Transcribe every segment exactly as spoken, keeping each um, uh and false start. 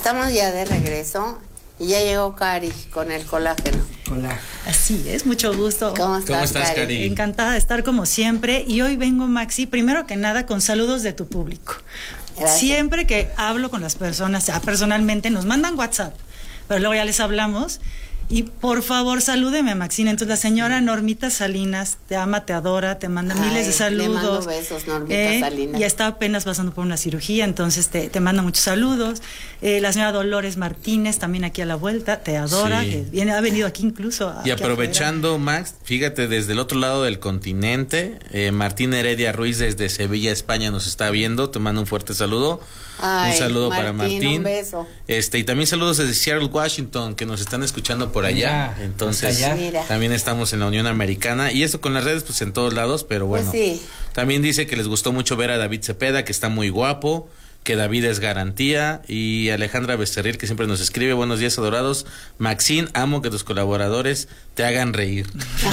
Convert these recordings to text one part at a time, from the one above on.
Estamos ya de regreso y ya llegó Cari con el colágeno. Hola. Así es, mucho gusto. ¿Cómo estás, ¿Cómo estás, Cari? Cari? Encantada de estar como siempre. Y hoy vengo, Maxi, primero que nada con saludos de tu público. Gracias. Siempre que hablo con las personas, ya personalmente, nos mandan WhatsApp, pero luego ya les hablamos. Y por favor, salúdeme, Maxine. Entonces, la señora Normita Salinas te ama, te adora, te manda Ay, miles de saludos. le mando besos, Normita Salinas. Y está apenas pasando por una cirugía, entonces te, te manda muchos saludos. Eh, la señora Dolores Martínez, también aquí a la vuelta, te adora. Sí. Que viene, ha venido aquí incluso. Y aquí aprovechando, afuera. Max, fíjate, desde el otro lado del continente, eh, Martín Heredia Ruiz desde Sevilla, España, nos está viendo. Te mando un fuerte saludo. Ay, un saludo Martín, para Martín. un beso. Este, y también saludos desde Seattle, Washington, que nos están escuchando por allá. Mira, Entonces, allá. Mira. también estamos en la Unión Americana. Y eso con las redes, pues en todos lados, pero bueno. Pues sí. También dice que les gustó mucho ver a David Cepeda, que está muy guapo, que David es garantía, y Alejandra Becerril, que siempre nos escribe: buenos días, adorados. Maxine, amo que tus colaboradores te hagan reír.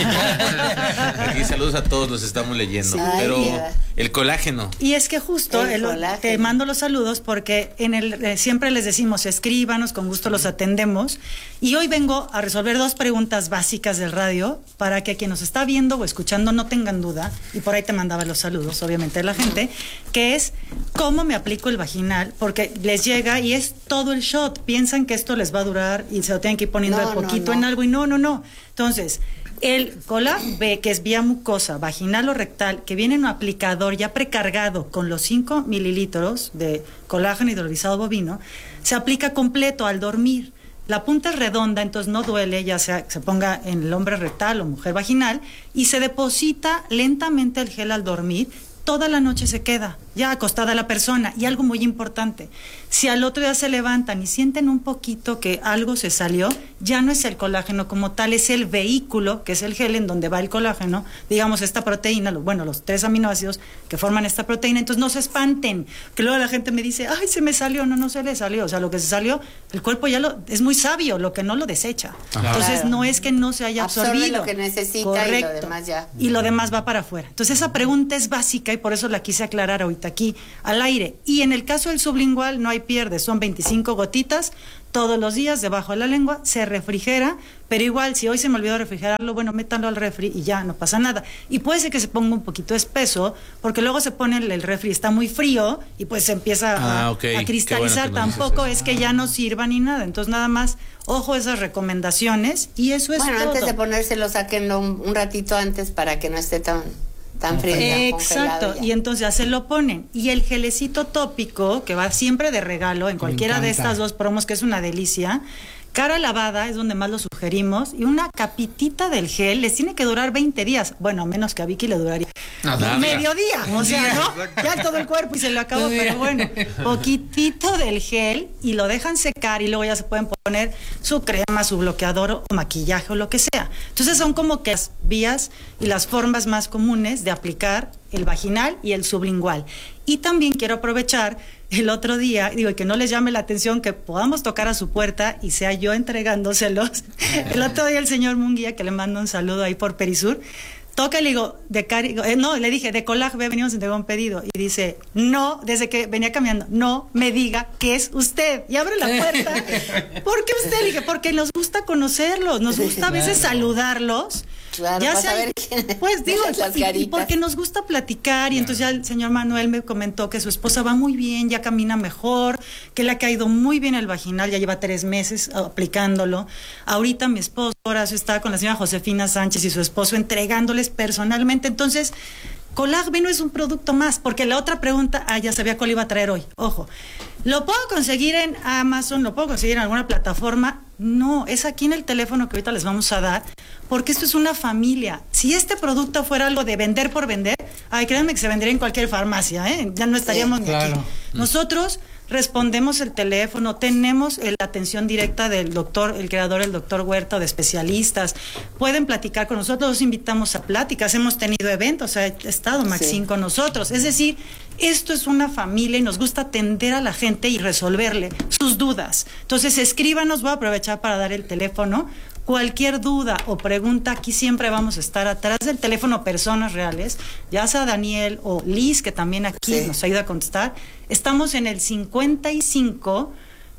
Aquí saludos a todos, los estamos leyendo. Sí. Pero Ay, Dios. el colágeno. Y es que justo El el- colágeno. te mando los saludos porque en el eh, siempre les decimos escríbanos, con gusto los atendemos. Y hoy vengo a resolver dos preguntas básicas del radio para que quien nos está viendo o escuchando no tengan duda, y por ahí te mandaba los saludos, obviamente, de la gente, que es cómo me aplico el vaginal, porque les llega y es todo el shot. Piensan que esto les va a durar y se lo tienen que ir poniendo No, de no, poquito no. en algo, y no, no, no. Entonces, el Cola B, que es vía mucosa, vaginal o rectal, que viene en un aplicador ya precargado con los cinco mililitros de colágeno hidrolizado bovino, se aplica completo al dormir. La punta es redonda, entonces no duele, ya sea que se ponga en el hombre rectal o mujer vaginal, y se deposita lentamente el gel al dormir. Toda la noche se queda, ya acostada la persona. Y algo muy importante, si al otro día se levantan y sienten un poquito que algo se salió, ya no es el colágeno como tal, es el vehículo, que es el gel en donde va el colágeno, digamos esta proteína, lo- bueno, los tres aminoácidos que forman esta proteína. Entonces no se espanten, que luego la gente me dice, ay, se me salió. No, no se le salió, o sea, lo que se salió, el cuerpo ya lo, es muy sabio, lo que no lo desecha. Ajá. Entonces Claro. no es que no se haya Absorbe absorbido. lo que necesita y lo demás ya. Y lo demás va para afuera. Entonces esa pregunta es básica y por eso la quise aclarar ahorita aquí al aire. Y en el caso del sublingual no hay pierde, son veinticinco gotitas todos los días debajo de la lengua, se refrigera, pero igual si hoy se me olvidó refrigerarlo, bueno, métanlo al refri y ya no pasa nada. Y puede ser que se ponga un poquito espeso, porque luego se pone el, el refri, está muy frío y pues se empieza a, Ah, ok. a Qué cristalizar. bueno que nos dices Tampoco eso. es que ya no sirva ni nada. Entonces nada más, ojo a esas recomendaciones y eso es Bueno, todo. antes de ponérselo, sáquenlo un, un ratito antes para que no esté tan, tan frío. tan Exacto, congelado ya. y entonces ya se lo ponen. Y el gelecito tópico, que va siempre de regalo en cualquiera de encanta. estas dos promos, que es una delicia. Cara lavada es donde más lo sugerimos. Y una capitita del gel les tiene que durar veinte días. Bueno, a menos que a Vicky le duraría Nada. mediodía. O sea, ¿no? Ya todo el cuerpo y se lo acabó. Pero bueno, poquitito del gel y lo dejan secar y luego ya se pueden poner su crema, su bloqueador o maquillaje o lo que sea. Entonces son como que las vías y las formas más comunes de aplicar el vaginal y el sublingual. Y también quiero aprovechar el otro día, digo, y que no les llame la atención que podamos tocar a su puerta y sea yo entregándoselos. El otro día el señor Munguía, que le mando un saludo ahí por Perisur, toca y le digo, de Cari, eh, no, le dije, de Colag B venimos a entregar un pedido. Y dice, no, desde que venía caminando, no me diga que es usted. Y abre la puerta. ¿Por qué usted? Le dije, porque nos gusta conocerlos, nos gusta a veces saludarlos. Claro, Ya para sea, saber quién es. pues digo, Las y- y, caritas. porque nos gusta platicar, y entonces ya el señor Manuel me comentó que su esposa va muy bien, ya camina mejor, que le ha caído muy bien el vaginal, ya lleva tres meses aplicándolo. Ahorita mi esposo ahora está con la señora Josefina Sánchez y su esposo entregándoles personalmente. Entonces, Colag B no es un producto más, porque la otra pregunta, ah, ya sabía cuál iba a traer hoy, ojo, ¿lo puedo conseguir en Amazon? ¿Lo puedo conseguir en alguna plataforma? No, es aquí en el teléfono que ahorita les vamos a dar, porque esto es una familia. Si este producto fuera algo de vender por vender, ay, créanme que se vendería en cualquier farmacia, ¿eh? Ya no estaríamos Sí, ni claro. aquí. Nosotros respondemos el teléfono, tenemos eh, la atención directa del doctor, el creador, el doctor Huerta, de especialistas. Pueden platicar con nosotros, los invitamos a pláticas, hemos tenido eventos, ha estado Maxine Sí. con nosotros. Es decir, esto es una familia y nos gusta atender a la gente y resolverle sus dudas. Entonces, escríbanos, voy a aprovechar para dar el teléfono. Cualquier duda o pregunta, aquí siempre vamos a estar atrás del teléfono, personas reales, ya sea Daniel o Liz, que también aquí Sí. nos ayuda a contestar. Estamos en el cincuenta y cinco,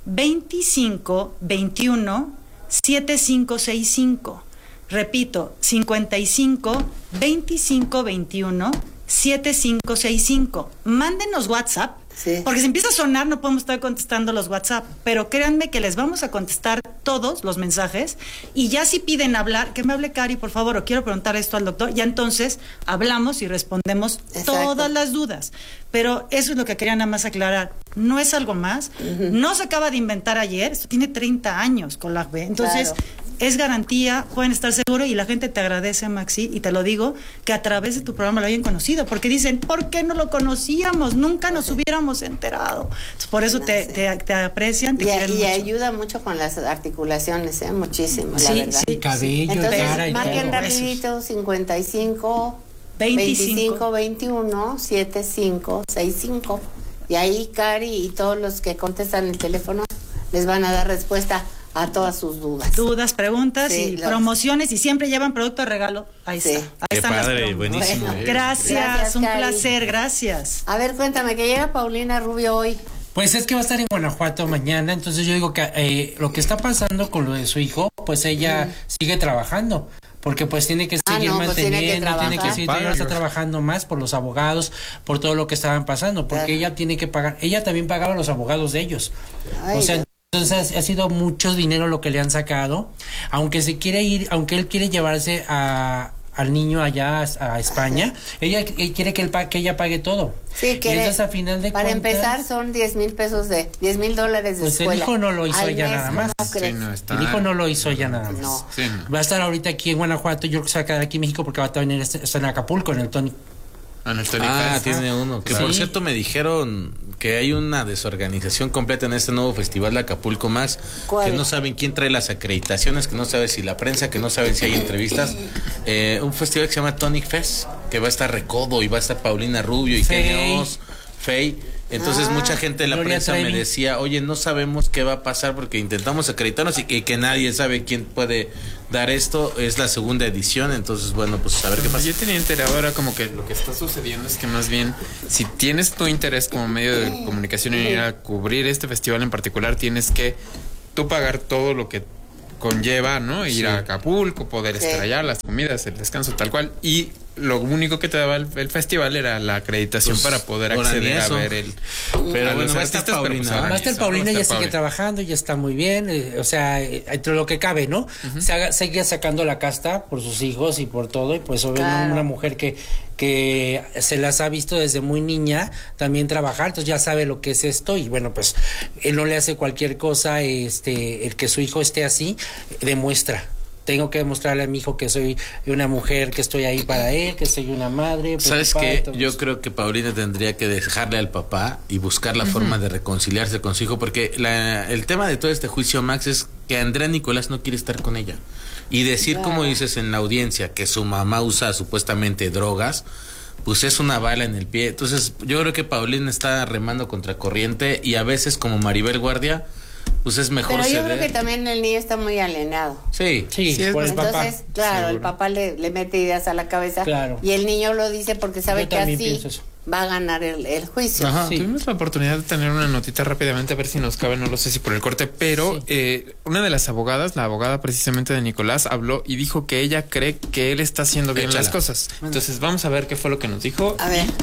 veinticinco veintiuno setenta y cinco sesenta y cinco. Repito, cincuenta y cinco veinticinco veintiuno setenta y cinco sesenta y cinco. Mándenos WhatsApp, sí. Porque si empieza a sonar no podemos estar contestando los WhatsApp, pero créanme que les vamos a contestar todos los mensajes, y ya si piden hablar, que me hable Cari, por favor, o quiero preguntar esto al doctor, ya entonces hablamos y respondemos Exacto. todas las dudas. Pero eso es lo que quería nada más aclarar. No es algo más. Uh-huh. No se acaba de inventar ayer. Esto tiene treinta años, Colag B. Entonces, claro. es garantía, pueden estar seguros, y la gente te agradece, Maxi, y te lo digo, que a través de tu programa lo hayan conocido, porque dicen, ¿por qué no lo conocíamos? Nunca nos hubiéramos enterado. Entonces, por eso no, te, sí. te, te aprecian, te y, quieren y mucho. ayuda mucho con las articulaciones, ¿eh? Muchísimo, sí, la verdad. Sí, cabello, Entonces, cara y marquen todo. rapidito, cincuenta y cinco veinticinco veintiuno setenta y cinco sesenta y cinco. Y ahí Cari y todos los que contestan el teléfono les van a dar respuesta a todas sus dudas. Dudas, preguntas sí, y los... promociones, y siempre llevan producto de regalo. Ahí sí. está. Ahí Qué están padre, las buenísimo. Bueno, gracias, gracias, un Cari. placer, gracias. A ver, cuéntame, que llega Paulina Rubio hoy. Pues es que va a estar en Guanajuato mañana, entonces yo digo que eh, lo que está pasando con lo de su hijo, pues ella mm. sigue trabajando. Porque pues tiene que seguir ah, no, manteniendo, pues tiene que, tiene que seguir, ella está trabajando más por los abogados, por todo lo que estaban pasando, porque claro. ella tiene que pagar, ella también pagaba a los abogados de ellos. Ay, o sea, Dios. Entonces ha sido mucho dinero lo que le han sacado, aunque se quiere ir, aunque él quiere llevarse a al niño allá a, a España, ella, ella quiere que, él, que ella pague todo. Sí, que entonces, a final de para cuentas, empezar son diez mil pesos de, diez mil dólares de pues escuela. el hijo no lo hizo Al ella mes, nada más. No sí, no está... El hijo no lo hizo ella nada más. No. Sí, no. Va a estar ahorita aquí en Guanajuato, yo creo que se va a quedar aquí en México porque va a venir está en Acapulco, en el Tony. Ah, ah tiene uno. Que sí. Por cierto me dijeron que hay una desorganización completa en este nuevo festival de Acapulco Más. ¿Cuál? Que no saben quién trae las acreditaciones, que no sabe si la prensa, que no saben si hay entrevistas. Eh, un festival que se llama Tonic Fest, que va a estar Recodo y va a estar Paulina Rubio y Kenny Oz, Faye. Entonces ah, mucha gente de la Gloria prensa Trevi. me decía, oye, no sabemos qué va a pasar porque intentamos acreditarnos y que, que nadie sabe quién puede dar esto. Es la segunda edición, entonces bueno, pues a ver qué pasa. Yo tenía enterado ahora como que lo que está sucediendo es que más bien, si tienes tu interés como medio de comunicación en ir a cubrir este festival en particular, tienes que tú pagar todo lo que conlleva, ¿no? Ir sí. a Acapulco, poder sí. estar allá, las comidas, el descanso, tal cual. Y lo único que te daba el, el festival era la acreditación pues, para poder acceder a ver el... Pero a bueno, va a estar Paulina. Va a estar Paulina, ella sigue trabajando, ya está muy bien, eh, o sea, eh, entre lo que cabe, ¿no? Uh-huh. Se haga, sigue sacando la casta por sus hijos y por todo, y pues obviamente claro. una mujer que que se las ha visto desde muy niña también trabajar, entonces ya sabe lo que es esto, y bueno, pues él no le hace cualquier cosa, este, el que su hijo esté así, demuestra. Tengo que demostrarle a mi hijo que soy una mujer, que estoy ahí para él, que soy una madre. ¿Sabes qué? Yo creo que Paulina tendría que dejarle al papá y buscar la uh-huh. forma de reconciliarse con su hijo, porque la, el tema de todo este juicio, Max, es que Andrea Nicolás no quiere estar con ella. Y decir, yeah. como dices en la audiencia, que su mamá usa supuestamente drogas, pues es una bala en el pie. Entonces yo creo que Paulina está remando contra corriente, y a veces como Maribel Guardia, pues es mejor Pero yo ceder. creo que también el niño está muy alienado. Sí, sí, sí por el Entonces, papá. claro, Seguro. el papá le, le mete ideas a la cabeza, claro. y el niño lo dice porque sabe yo que así va a ganar el, el juicio. Ajá. Sí. Tuvimos la oportunidad de tener una notita rápidamente, a ver si nos cabe, no lo sé si por el corte, pero sí. eh, una de las abogadas, la abogada precisamente de Nicolás, habló y dijo que ella cree que él está haciendo bien Échala. las cosas. Entonces vamos a ver qué fue lo que nos dijo. A ver.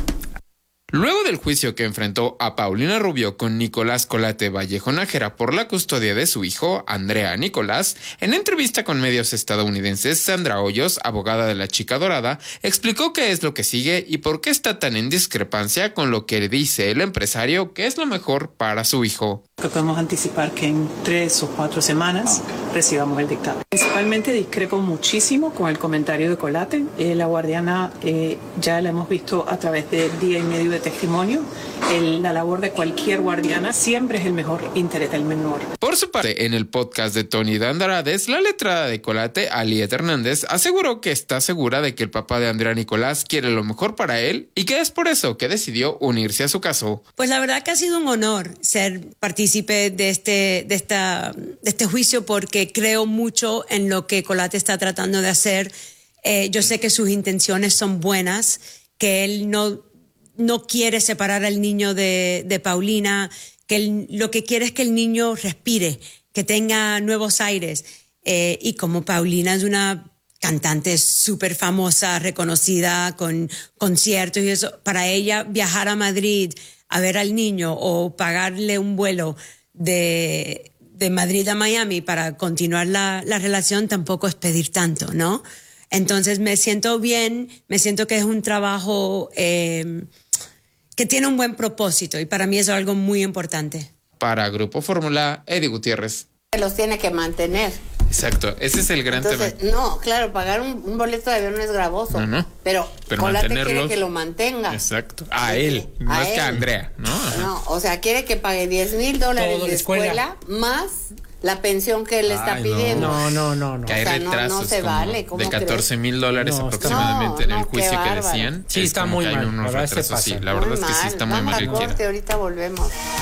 Luego del juicio que enfrentó a Paulina Rubio con Nicolás Colate Vallejo Nájera por la custodia de su hijo, Andrea Nicolás, en entrevista con medios estadounidenses, Sandra Hoyos, abogada de la chica dorada, explicó qué es lo que sigue y por qué está tan en discrepancia con lo que dice el empresario que es lo mejor para su hijo. Podemos anticipar que en tres o cuatro semanas recibamos el dictamen. Principalmente discrepo muchísimo con el comentario de Colate. Eh, la guardiana eh, ya la hemos visto a través de día y medio de testimonio. El, la labor de cualquier guardiana siempre es el mejor interés del menor. Por su parte, en el podcast de Tony de Andrades, la letrada de Colate, Aliet Hernández, aseguró que está segura de que el papá de Andrea Nicolás quiere lo mejor para él y que es por eso que decidió unirse a su caso. Pues la verdad que ha sido un honor ser partícipe de este, de, esta, de este juicio, porque creo mucho en lo que Colate está tratando de hacer. Eh, yo sé que sus intenciones son buenas, que él no, no quiere separar al niño de, de Paulina, que el- lo que quiere es que el niño respire, que tenga nuevos aires. Eh, y como Paulina es una cantante súper famosa, reconocida, con conciertos y eso, para ella viajar a Madrid a ver al niño o pagarle un vuelo de, de Madrid a Miami para continuar la, la relación tampoco es pedir tanto, ¿no? Entonces me siento bien, me siento que es un trabajo eh, que tiene un buen propósito y para mí eso es algo muy importante. Para Grupo Fórmula, Eddie Gutiérrez. Los tiene que mantener. Exacto, ese es el gran Entonces, tema. no, claro, pagar un, un boleto de avión no es gravoso. No, no. Pero, Pero Colate quiere mantenerlos- que lo mantenga. Exacto. A Sí, él, no a es que a él. Andrea, ¿no? Ajá. No, o sea, quiere que pague diez mil dólares Todo, de la escuela. escuela más la pensión que él está Ay, no. pidiendo. No, no, no, no. Que hay O sea, no- no retrasos se como vale, ¿cómo de crees? catorce mil dólares No, está- aproximadamente No, en el no, qué juicio que bárbaro. decían. Sí, Es está como muy que hay mal, unos la verdad se retrasos, sí, pasan. la verdad Muy es que sí mal. está muy Vamos mal a que quiera. corte, ahorita volvemos.